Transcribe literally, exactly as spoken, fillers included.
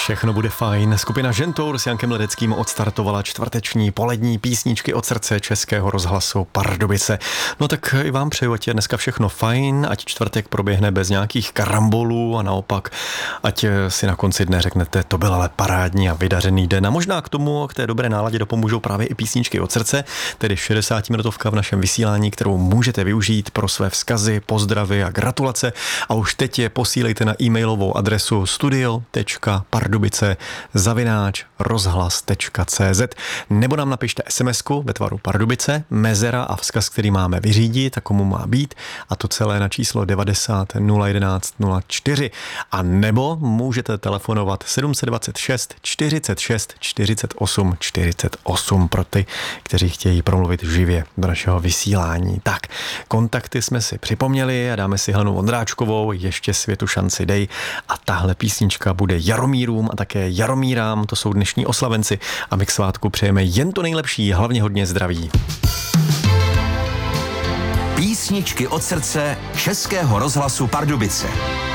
Všechno bude fajn. Skupina Žentour s Jankem Ledeckým odstartovala čtvrteční polední písničky od srdce Českého rozhlasu Pardubice. No tak i vám přeju, ať je dneska všechno fajn, ať čtvrtek proběhne bez nějakých karambolů a naopak, ať si na konci dne řeknete, to byl ale parádní a vydařený den. A možná k tomu, k té dobré náladě dopomůžou právě i písničky od srdce, tedy šedesátiminutovka v našem vysílání, kterou můžete využít pro své vzkazy, pozdravy a gratulace. A už teď je posílejte na e-mailovou adresu studio tečka pardubice zavináč rozhlas tečka cé zet nebo nám napište SMSku ve tvaru Pardubice, mezera a vzkaz, který máme vyřídit a komu má být, a to celé na číslo devadesát nula jedenáct nula čtyři. A nebo můžete telefonovat sedm set dvacet šest čtyřicet šest čtyřicet osm čtyřicet osm pro ty, kteří chtějí promluvit živě do našeho vysílání. Tak, kontakty jsme si připomněli a dáme si Helenu Vondráčkovou, ještě světu šanci dej, a tahle písnička bude Jaromírům a také Jaromírám, to jsou dnešní oslavenci, a my k svátku přejeme jen to nejlepší, hlavně hodně zdraví. Písničky od srdce Českého rozhlasu Pardubice.